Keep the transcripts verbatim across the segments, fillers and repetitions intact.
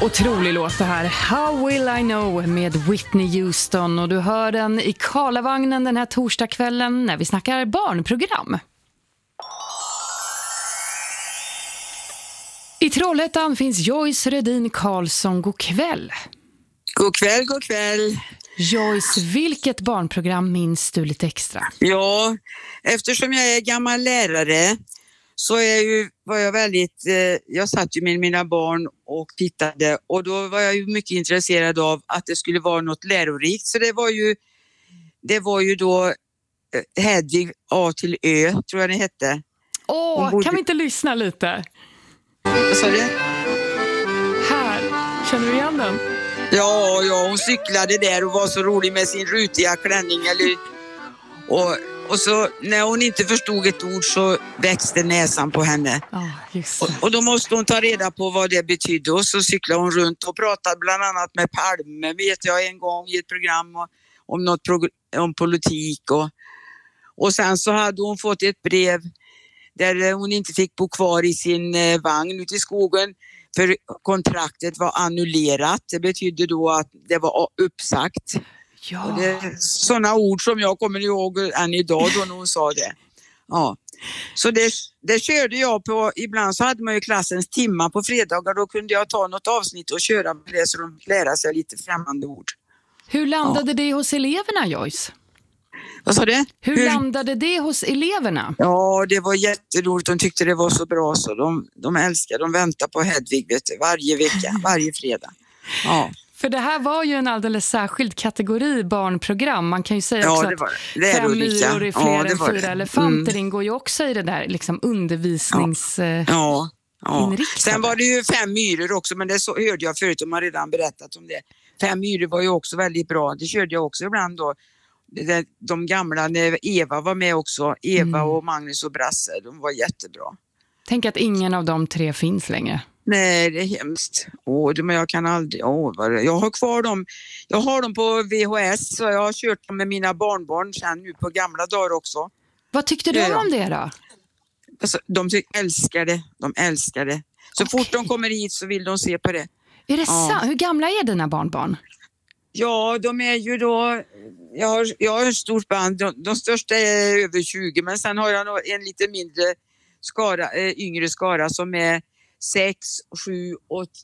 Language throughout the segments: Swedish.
Otrolig låt det här. How Will I Know med Whitney Houston. Och du hör den i Karlavagnen den här torsdagskvällen när vi snackar barnprogram. I Trollhättan finns Joyce Redin Karlsson. God kväll. God kväll, god kväll. Joyce, vilket barnprogram minns du lite extra? Ja, eftersom jag är gammal lärare så är ju, var jag väldigt, eh, jag satt ju med mina barn och tittade och då var jag ju mycket intresserad av att det skulle vara något lärorikt. Så det var ju, det var ju då eh, Hedvig A till Ö, tror jag det hette. Åh, bodde... kan vi inte lyssna lite? Vad sa du? Här, känner du igen den? Ja, ja, hon cyklade där och var så rolig med sin rutiga klänning. Eller, och, och så när hon inte förstod ett ord så växte näsan på henne. Oh, just och, och då måste hon ta reda på vad det betydde. Och så cyklade hon runt och pratade bland annat med Palme, vet jag, en gång i ett program och, om något prog- om politik. Och, och sen så hade hon fått ett brev där hon inte fick bo kvar i sin eh, vagn ute i skogen. För kontraktet var annullerat. Det betydde då att det var uppsagt. Ja. Och det är sådana ord som jag kommer ihåg än idag då när hon sa det. Ja. Så det, det körde jag på. Ibland så hade man ju klassens timmar på fredagar. Då kunde jag ta något avsnitt och köra med det så de fick lära sig lite främmande ord. Hur landade ja. det hos eleverna, Joyce? Vad sa du? Hur, Hur landade det hos eleverna? Ja, det var jätteroligt. De tyckte det var så bra så de, de älskar. De väntar på Hedvig, vet du, varje vecka, varje fredag. Ja. För det här var ju en alldeles särskild kategori barnprogram. Man kan ju säga ja, också det var, att fem myror är fler ja, än fyra det. elefanter mm. ingår ju också i det där liksom undervisnings... Ja. Ja. Ja. Inriktade. Sen var det ju fem myror också, men det så, hörde jag förut, de har redan berättat om det. Fem myror var ju också väldigt bra. Det körde jag också ibland då. De, de gamla, när Eva var med också, Eva mm. och Magnus och Brasse, de var jättebra. Tänk att ingen av de tre finns längre. Nej, det är hemskt. Åh, men jag kan aldrig, åh, vad det, jag har kvar dem, jag har dem på V H S så jag har kört dem med mina barnbarn sen nu på gamla dagar också. Vad tyckte du ja. om det då? Alltså, de älskar det, de älskar det. Så okay. fort de kommer hit så vill de se på det. Är det ja. sant? Hur gamla är dina barnbarn? Ja, de är ju då, jag har, jag har ett stort band, de, de största är över tjugo men sen har jag en lite mindre skara, äh, yngre skara som är sex, sju,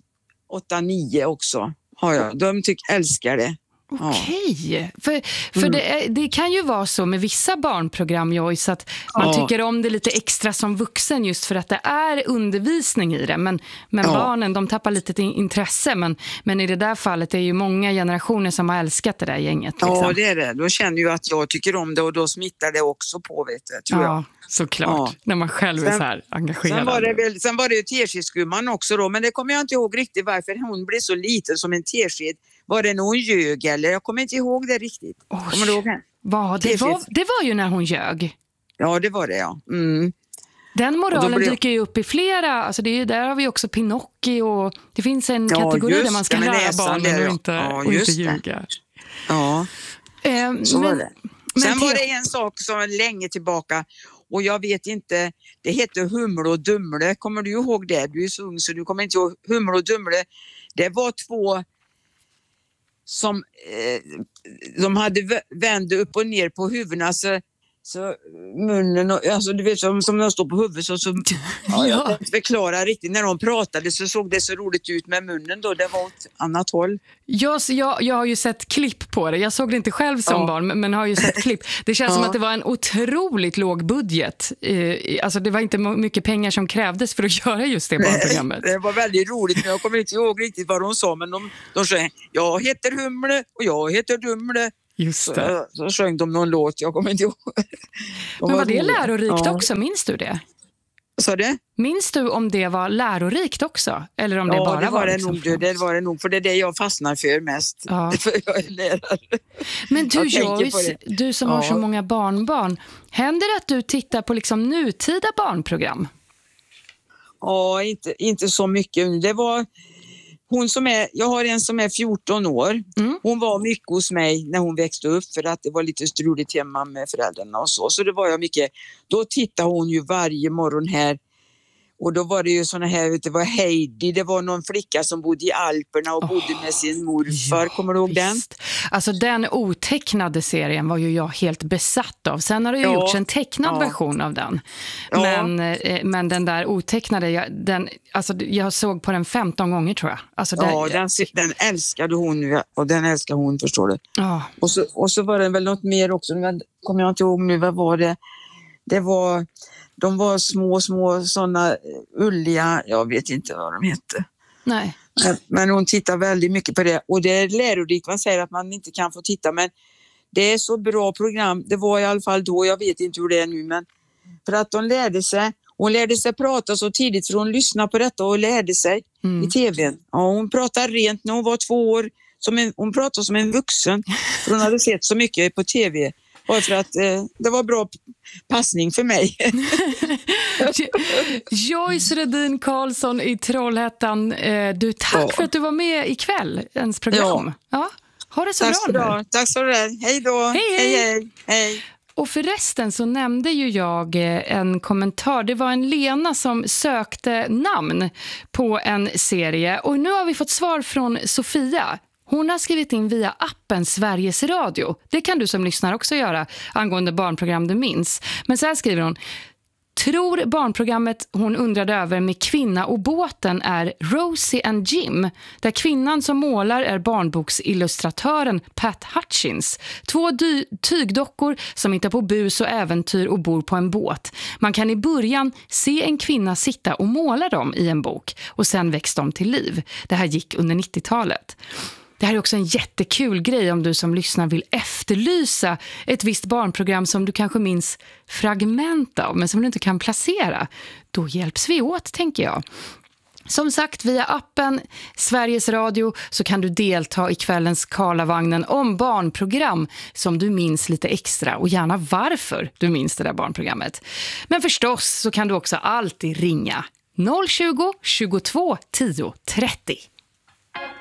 åtta, nio också har jag. De tycker älskar det. Okej, okay. för, för mm. det, det kan ju vara så med vissa barnprogram, Joyce, att man ja. tycker om det lite extra som vuxen just för att det är undervisning i det. Men, men ja. barnen, de tappar lite intresse. Men, men i det där fallet är ju många generationer som har älskat det där gänget. Liksom. Ja, det är det. Då känner ju att jag tycker om det och då smittar det också på, vet du, tror ja, jag. Såklart. Ja. När man själv sen, är så här engagerad. Sen var det, väl, sen var det ju teskedsgumman också då, men det kommer jag inte ihåg riktigt varför hon blev så liten som en tesked. Var det någon ljög eller? Jag kommer inte ihåg det riktigt. Kommer du ihåg det? Vad? Det, var, det var ju när hon ljög. Ja, det var det, ja. Mm. Den moralen blev... dyker ju upp i flera. Alltså det är, där har vi också Pinocchio. Och det finns en ja, kategori där man ska lära barnen där, ja. och inte, ja, och inte ljuga. Ja, eh, så men, var det. Men Sen te- var det en sak som var länge tillbaka. Och jag vet inte, det heter Humle och Dumle. Kommer du ihåg det? Du är så ung så du kommer inte ihåg. Humle och Dumle, det var två som eh, de hade vände upp och ner på huvudena så, så munnen och, alltså du vet som, som de står på huvudet så, så ja, jag kan inte förklara riktigt när de pratade så såg det så roligt ut med munnen då, det var åt annat håll. Jag, jag, jag har ju sett klipp på det, jag såg det inte själv som ja. barn men, men har ju sett klipp. Det känns ja. som att det var en otroligt låg budget, eh, alltså det var inte mycket pengar som krävdes för att göra just det barnprogrammet. Nej, det var väldigt roligt men jag kommer inte ihåg riktigt vad de sa men de, de sa jag heter Humle och jag heter Dumle. Just det. Så, så sjöng de någon låt, jag kommer inte ihåg. De men var, var det roliga. lärorikt ja. också, minns du det? Så det? Minns du om det var lärorikt också? Eller om det ja, bara det var, var det liksom nog, det var det nog, för det är det jag fastnar för mest. Ja. För jag är lärare. Men du Joyce, du som ja. har så många barnbarn, händer det att du tittar på liksom nutida barnprogram? Ja, inte, inte så mycket. Det var hon som är, jag har en som är fjorton år. Mm. Hon var mycket hos mig när hon växte upp för att det var lite struligt hemma med föräldrarna och så. Så det var jag mycket. Då tittade hon ju varje morgon här Och då var det ju såna här, det var Heidi, det var någon flicka som bodde i Alperna och oh, bodde med sin morfar. Ja, kommer du ihåg visst. den? Alltså den otecknade serien var ju jag helt besatt av. Sen har det ju ja, gjorts en tecknad ja. version av den. Ja. Men, eh, men den där otecknade, jag, den, alltså, jag såg på den femton gånger tror jag. Alltså, ja, där, den, den älskade hon och den älskar hon, förstår du. Ja. Och, så, och så var det väl något mer också, men kommer jag inte ihåg nu, vad var det? Det var... De var små, små sådana ulliga, jag vet inte vad de hette. Nej. Men, men hon tittar väldigt mycket på det. Och det är lärorikt, man säger att man inte kan få titta. Men det är så bra program. Det var i alla fall då, jag vet inte hur det är nu. Men för att de lärde sig, hon lärde sig prata så tidigt för hon lyssnade på detta och lärde sig mm. i tvn. Ja, hon pratade rent när hon var två år. Som en, hon pratade som en vuxen. För hon hade sett så mycket på tv. Bara för att eh, det var bra passning för mig. Joyce Redin Karlsson i Trollhättan. Eh, du, tack ja. för att du var med ikväll, ens program. Ja. Ja. Ha det så tack bra nu. Tack så mycket. Hej då. Hej, hej. hej, hej. hej. Och förresten så nämnde ju jag en kommentar. Det var en Lena som sökte namn på en serie. Och nu har vi fått svar från Sofia. Hon har skrivit in via appen Sveriges Radio. Det kan du som lyssnar också göra angående barnprogram du minns. Men så här skriver hon. Tror barnprogrammet hon undrade över med Kvinna och båten är Rosie and Jim, där kvinnan som målar är barnboksillustratören Pat Hutchins. Två dy- tygdockor som hittar på bus och äventyr och bor på en båt. Man kan i början se en kvinna sitta och måla dem i en bok och sen väcks de till liv. Det här gick under nittiotalet. Det här är också en jättekul grej om du som lyssnar vill efterlysa ett visst barnprogram som du kanske minns fragment av men som du inte kan placera. Då hjälps vi åt, tänker jag. Som sagt, via appen Sveriges Radio så kan du delta i kvällens Karlavagnen om barnprogram som du minns lite extra och gärna varför du minns det där barnprogrammet. Men förstås så kan du också alltid ringa noll tjugo, tjugotvå, tio, trettio.